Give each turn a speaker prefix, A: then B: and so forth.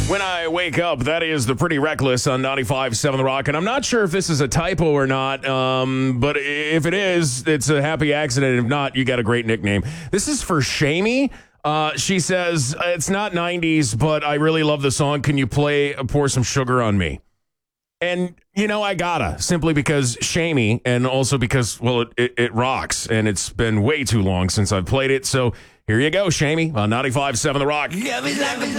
A: When I wake up, that is the Pretty Reckless on 95.7 The Rock. And I'm not sure if this is a typo or not, but if it is, it's a happy accident. If not, you got a great nickname. This is for Shamey. She says, it's not 90s, but I really love the song. Can you pour some sugar on me? And, I gotta, simply because Shamey, and also because, well, it rocks. And it's been way too long since I've played it. So here you go, Shamey, on 95.7 The Rock.